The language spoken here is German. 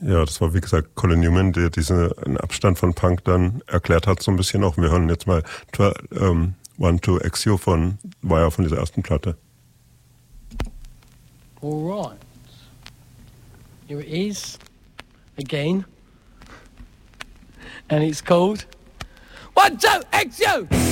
Ja, das war wie gesagt Colin Newman, der diesen Abstand von Punk dann erklärt hat so ein bisschen auch. Wir hören jetzt mal One to Exio war ja von dieser ersten Platte. Alright. Here it is. Again. And it's called One to Exio!